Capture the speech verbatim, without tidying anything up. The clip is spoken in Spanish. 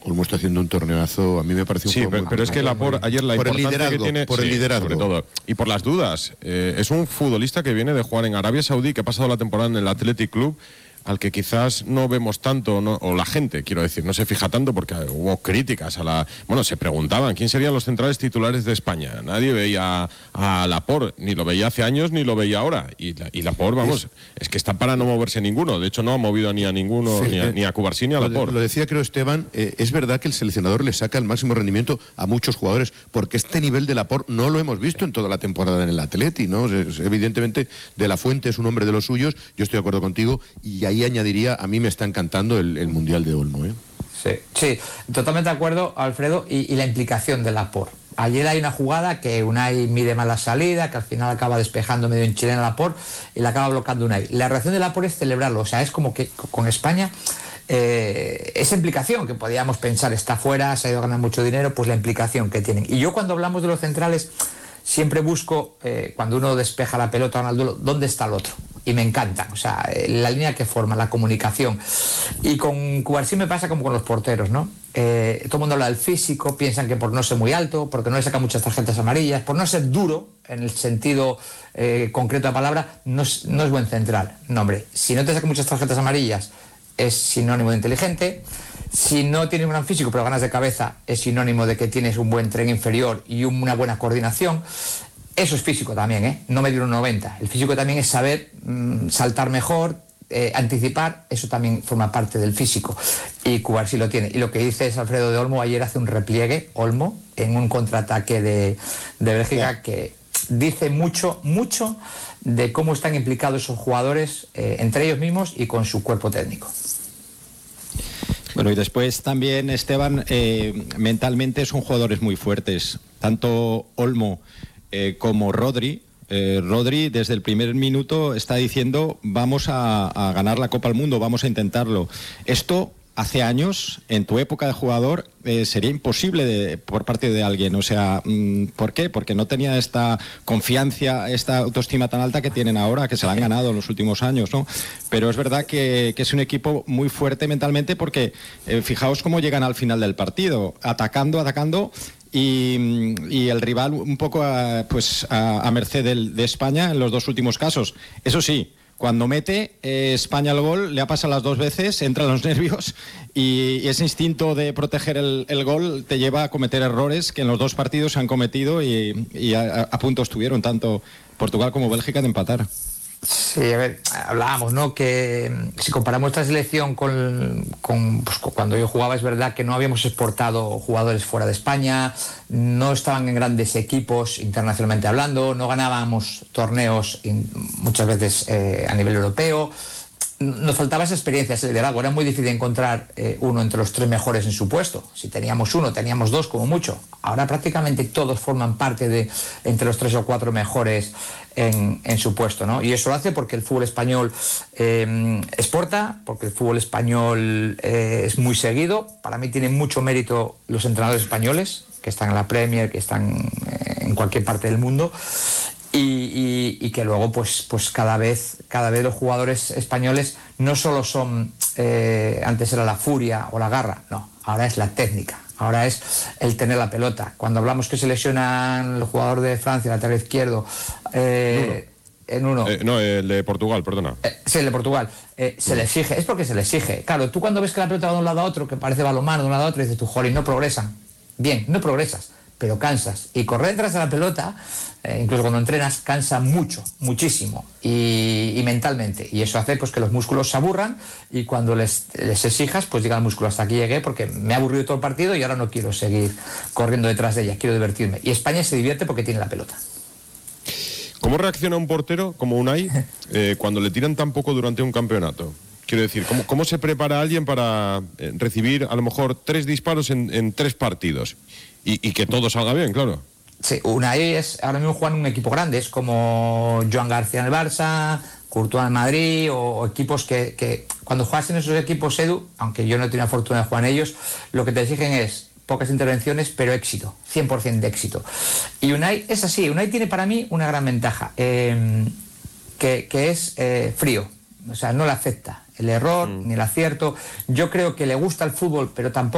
Olmo está haciendo un torneazo, a mí me parece un sí, poco pero, muy... pero es que Laporte ayer la por el importancia liderazgo, que tiene, por el sí, liderazgo. sobre todo, y por las dudas. Eh, es un futbolista que viene de jugar en Arabia Saudí, que ha pasado la temporada en el Athletic Club, al que quizás no vemos tanto, no, o la gente, quiero decir, no se fija tanto porque hubo críticas a la... Bueno, se preguntaban quién serían los centrales titulares de España. Nadie veía a Laporte, ni lo veía hace años ni lo veía ahora. Y, y Laporte, vamos, es, es que está para no moverse ninguno. De hecho, no ha movido ni a ninguno, sí, ni, a, ni a Cubarsí ni a Laporte. Lo, lo decía, creo, Esteban, eh, es verdad que el seleccionador le saca el máximo rendimiento a muchos jugadores, porque este nivel de Laporte no lo hemos visto en toda la temporada en el Atleti, ¿no? Es, evidentemente, De la Fuente es un hombre de los suyos, yo estoy de acuerdo contigo, y ahí añadiría, a mí me está encantando el, el Mundial de Olmo, ¿eh? Sí, sí, totalmente de acuerdo, Alfredo, y, y la implicación de Laporte. Ayer hay una jugada que Unai mide mal la salida, que al final acaba despejando medio en chilena Laporte y la acaba bloqueando Unai. La reacción de Laporte es celebrarlo, o sea, es como que con España eh, esa implicación que podíamos pensar está fuera, se ha ido a ganar mucho dinero, pues la implicación que tienen. Y yo cuando hablamos de los centrales siempre busco, eh, cuando uno despeja la pelota al duelo, ¿dónde está el otro? Y me encanta, o sea, la línea que forma, la comunicación. Y con Cubarsí me pasa como con los porteros, ¿no? Eh, todo el mundo habla del físico, piensan que por no ser muy alto, porque no le saca muchas tarjetas amarillas, por no ser duro, en el sentido eh, concreto de la palabra, no es, no es buen central. No, hombre, si no te saca muchas tarjetas amarillas, es sinónimo de inteligente. Si no tienes un gran físico pero ganas de cabeza, es sinónimo de que tienes un buen tren inferior y una buena coordinación. Eso es físico también, ¿eh? No medir un noventa. El físico también es saber mmm, saltar mejor, eh, anticipar, eso también forma parte del físico. Y Cubarsí lo tiene. Y lo que dice es Alfredo de Olmo, ayer hace un repliegue, Olmo, en un contraataque de, de Bélgica que dice mucho, mucho de cómo están implicados esos jugadores eh, entre ellos mismos y con su cuerpo técnico. Bueno, y después también, Esteban, eh, mentalmente son jugadores muy fuertes. Tanto Olmo eh, como Rodri. Eh, Rodri desde el primer minuto está diciendo vamos a, a ganar la Copa del Mundo, vamos a intentarlo. Esto hace años, en tu época de jugador, eh, sería imposible de, por parte de alguien. O sea, ¿por qué? Porque no tenía esta confianza, esta autoestima tan alta que tienen ahora, que se la han ganado en los últimos años, ¿no? Pero es verdad que, que es un equipo muy fuerte mentalmente porque eh, fijaos cómo llegan al final del partido, atacando, atacando, y, y el rival un poco a, pues a, a merced del, de España en los dos últimos casos. Eso sí, cuando mete eh, España el gol, le ha pasado las dos veces, entran los nervios y, y ese instinto de proteger el, el gol te lleva a cometer errores que en los dos partidos se han cometido y, y a, a punto estuvieron tanto Portugal como Bélgica de empatar. Sí, a ver, hablábamos, ¿no? Que si comparamos esta selección con, con, pues, con cuando yo jugaba, es verdad que no habíamos exportado jugadores fuera de España, no estaban en grandes equipos internacionalmente hablando, no ganábamos torneos muchas veces eh, a nivel europeo. Nos faltaba esa experiencia, ese liderazgo. Era muy difícil encontrar eh, uno entre los tres mejores en su puesto. Si teníamos uno, teníamos dos como mucho. Ahora prácticamente todos forman parte de entre los tres o cuatro mejores en, en su puesto, ¿no? Y eso lo hace porque el fútbol español eh, exporta, porque el fútbol español eh, es muy seguido. Para mí tienen mucho mérito los entrenadores españoles, que están en la Premier, que están eh, en cualquier parte del mundo. Y, y, y que luego pues, pues cada vez cada vez los jugadores españoles no solo son eh, antes era la furia o la garra, no, ahora es la técnica, ahora es el tener la pelota. Cuando hablamos que se lesionan el jugador de Francia, lateral izquierdo, eh, en uno eh, no, el de Portugal, perdona eh, sí, el de Portugal, eh, se le exige, es porque se le exige. Claro, tú cuando ves que la pelota va de un lado a otro, que parece balonmano de un lado a otro, dices tú, jolín, no progresan. Bien, no progresas, pero cansas. Y correr detrás de la pelota, eh, incluso cuando entrenas, cansa mucho, muchísimo, y, y mentalmente. Y eso hace pues que los músculos se aburran, y cuando les, les exijas, pues diga el músculo, hasta aquí llegué, porque me ha aburrido todo el partido y ahora no quiero seguir corriendo detrás de ella, quiero divertirme. Y España se divierte porque tiene la pelota. ¿Cómo reacciona un portero como Unai eh, cuando le tiran tan poco durante un campeonato? Quiero decir, ¿cómo, cómo se prepara alguien para eh, recibir a lo mejor tres disparos en, en tres partidos? Y, y que todo salga bien, claro. Sí, Unai es ahora mismo juega en un equipo grande, es como Joan García en el Barça, Courtois en el Madrid, o, o equipos que, que cuando juegas en esos equipos, Edu, aunque yo no he tenido la fortuna de jugar en ellos, lo que te exigen es pocas intervenciones, pero éxito, cien por ciento de éxito. Y Unai es así, Unai tiene para mí una gran ventaja, eh, que, que es eh, frío, o sea, no le afecta el error mm. ni el acierto. Yo creo que le gusta el fútbol, pero tampoco